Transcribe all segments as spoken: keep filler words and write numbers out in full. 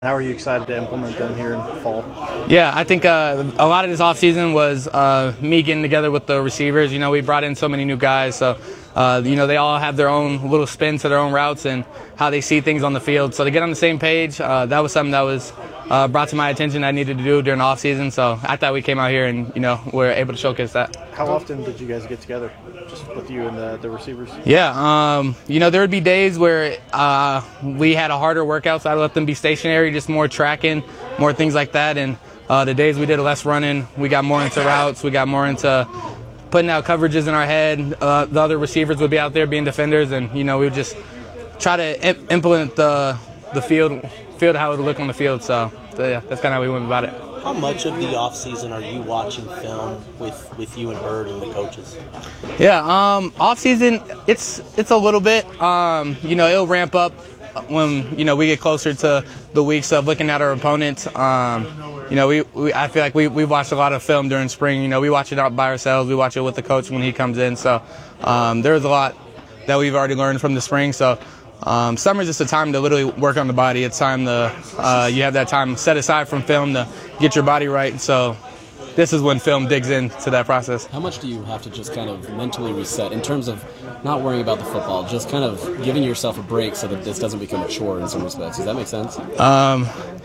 How are you excited to implement them here in fall? Yeah, I think uh, a lot of this offseason was uh, me getting together with the receivers. You know, we brought in so many new guys, so uh, you know they all have their own little spin to their own routes and how they see things on the field. So to get on the same page, uh, that was something that was uh, brought to my attention I needed to do during the offseason. So I thought we came out here and you know we were able to showcase that. How often did you guys get together, just with you and the, the receivers? Yeah, um, you know there would be days where uh, we had a harder workout, so I'd let them be stationary, just more tracking, more things like that, and Uh, the days we did less running, we got more into routes, we got more into putting out coverages in our head. Uh, the other receivers would be out there being defenders, and you know we would just try to imp- implement the the field, field how it would look on the field. So, so yeah, that's kind of how we went about it. How much of the off season are you watching film with, with you and Bird and the coaches? Yeah, um, off season, it's it's a little bit. Um, you know, it'll ramp up when you know we get closer to the weeks of looking at our opponents. Um, you know, we, we I feel like we we watched a lot of film during spring. You know, we watch it out by ourselves. We watch it with the coach when he comes in. So um, there's a lot that we've already learned from the spring. So um, summer is just a time to literally work on the body. It's time to uh, you have that time set aside from film to get your body right. So this is when film digs into that process. How much do you have to just kind of mentally reset in terms of not worrying about the football, just kind of giving yourself a break so that this doesn't become a chore in some respects? Does that make sense? Um,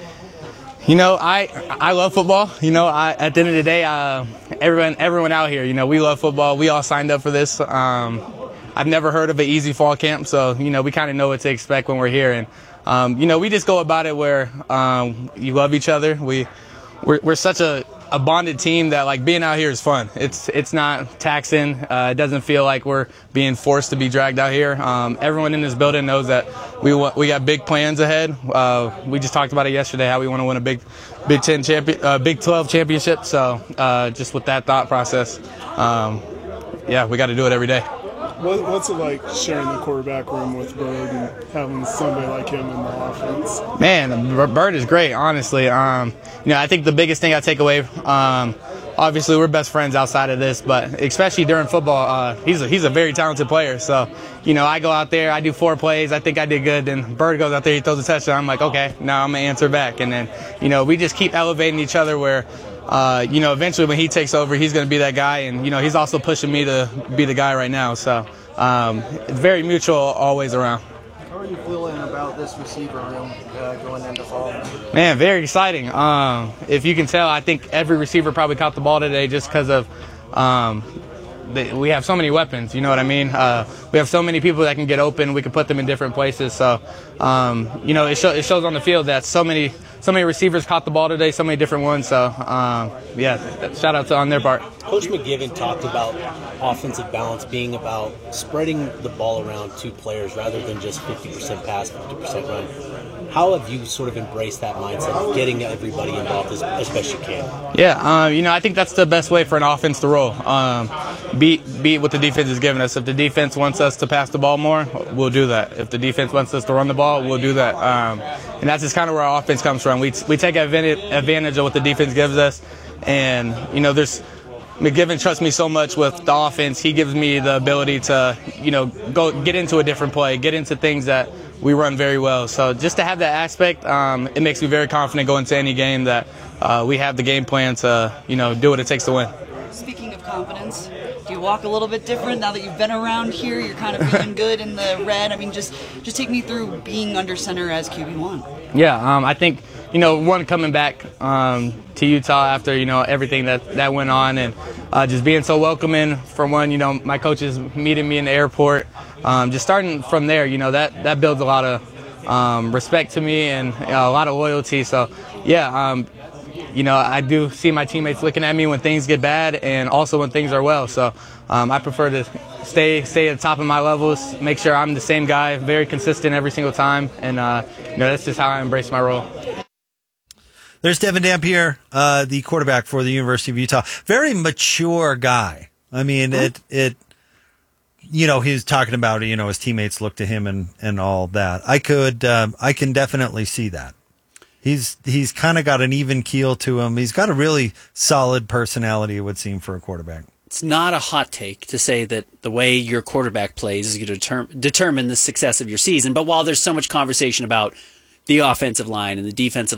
you know, I I love football. You know, I, at the end of the day, uh, everyone everyone out here, you know, we love football. We all signed up for this. Um, I've never heard of an easy fall camp, so you know, we kind of know what to expect when we're here, and um, you know, we just go about it where um, you love each other. We we're, we're such a a bonded team that like being out here is fun. It's it's not taxing. Uh, it doesn't feel like we're being forced to be dragged out here. Um, everyone in this building knows that we we got big plans ahead. Uh, we just talked about it yesterday how we want to win a big Big Ten champion, uh, Big twelve championship. So uh, just with that thought process, um, yeah, we got to do it every day. What, what's it like sharing the quarterback room with Bird and having somebody like him in the offense? Man, Bird is great, honestly. Um, you know, I think the biggest thing I take away, um, obviously we're best friends outside of this, but especially during football, uh, he's a, he's a very talented player. So, you know, I go out there, I do four plays, I think I did good, then Bird goes out there, he throws a touchdown. I'm like, okay, now I'm going to answer back. And then, you know, we just keep elevating each other where, Uh, you know, eventually when he takes over, he's going to be that guy. And, you know, he's also pushing me to be the guy right now. So um, it's very mutual always around. How are you feeling about this receiver room uh, going into fall? Man, very exciting. Um, if you can tell, I think every receiver probably caught the ball today just because of um, the, we have so many weapons. You know what I mean? Uh, we have so many people that can get open. We can put them in different places. So, um, you know, it, show, it shows on the field that so many so many receivers caught the ball today, so many different ones. So, um, yeah, shout out to on their part. Coach McGivern talked about offensive balance being about spreading the ball around two players rather than just fifty percent pass, fifty percent run. How have you sort of embraced that mindset of getting everybody involved as, as best you can? Yeah, um, you know, I think that's the best way for an offense to roll. Um, beat, beat what the defense is giving us. If the defense wants us to pass the ball more, we'll do that. If the defense wants us to run the ball, we'll do that. Um, and that's just kind of where our offense comes from. We we take advantage, advantage of what the defense gives us. And, you know, there's McGivern trusts me so much with the offense. He gives me the ability to, you know, go get into a different play, get into things that we run very well. So just to have that aspect, um, it makes me very confident going into any game that uh, we have the game plan to, you know, do what it takes to win. Speaking of confidence, do you walk a little bit different now that you've been around here? You're kind of feeling good in the red. I mean, just just take me through being under center as Q B one. Yeah, um, I think, you know, one, coming back um, to Utah after, you know, everything that, that went on and uh, just being so welcoming for one, you know, my coaches meeting me in the airport. Um, just starting from there, you know, that, that builds a lot of um, respect to me and you know, a lot of loyalty. So, yeah, um, you know, I do see my teammates looking at me when things get bad and also when things are well. So um, I prefer to stay stay at the top of my levels, make sure I'm the same guy, very consistent every single time. And, uh, you know, that's just how I embrace my role. There's Devin Dampier, uh, the quarterback for the University of Utah. Very mature guy. I mean, it, it, you know, he's talking about, you know, his teammates look to him and, and all that. I could, um, I can definitely see that. He's, he's kind of got an even keel to him. He's got a really solid personality, it would seem, for a quarterback. It's not a hot take to say that the way your quarterback plays is going to determine, determine the success of your season. But while there's so much conversation about the offensive line and the defensive